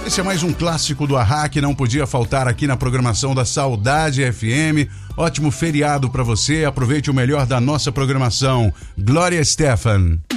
Esse é mais um clássico do Ahá que não podia faltar aqui na programação da Saudade FM. Ótimo feriado pra você, aproveite o melhor da nossa programação. Glória Estefan.